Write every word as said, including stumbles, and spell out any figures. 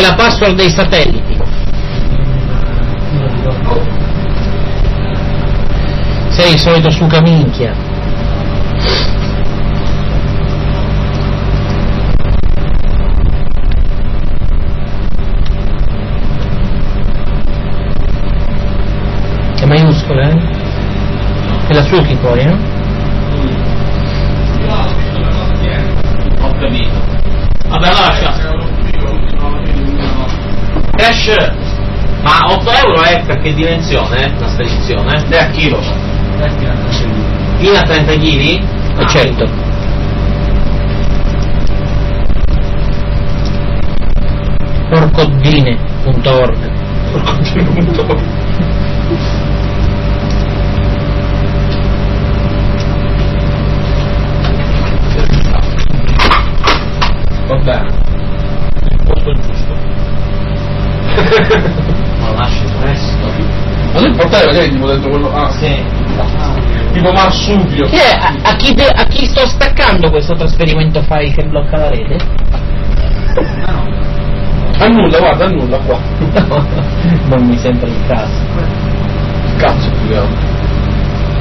la password dei satelliti. Sei il solito suca minchia. È maiuscola, eh? E la succhi poi, eh? Ho capito. Vabbè, lascia. Cash. Ma otto euro è per che dimensione? La spedizione? tre a chilo. Fino a trenta chili? Eh, certo. Porcodine punto org. Porcodine punto org. Vabbè, il posto è giusto. Ma lasci presto. Ma tu portare magari tipo dentro quello. Ah, sì. Tipo marsupio. Che è, a, a, chi de, a chi sto staccando questo trasferimento file che blocca la rete? Ah no. Annulla, guarda, annulla qua. No, non mi sembra il caso. Cazzo più che altro.